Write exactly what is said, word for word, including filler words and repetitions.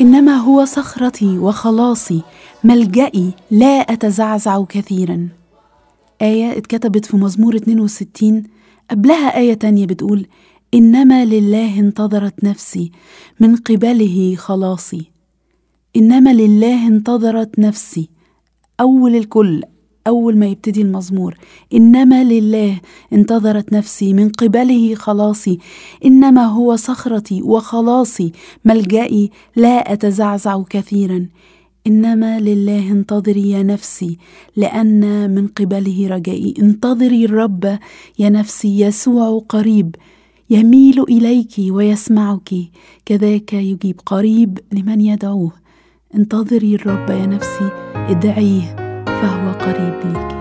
إنما هو صخرتي وخلاصي ملجئي لا أتزعزع كثيرا. آية اتكتبت في مزمور اثنين وستين، قبلها آية تانية بتقول إنما لله انتظرت نفسي من قبله خلاصي. إنما لله انتظرت نفسي، أول الكل، أول ما يبتدي المزمور، إنما لله انتظرت نفسي من قبله خلاصي، إنما هو صخرتي وخلاصي ملجئي لا أتزعزع كثيرا. إنما لله انتظري يا نفسي لأن من قبله رجائي. انتظري الرب يا نفسي، يسوع قريب يميل إليك ويسمعك، كذاك يجيب قريب لمن يدعوه. انتظري الرب يا نفسي، ادعيه فهو قريب ليك.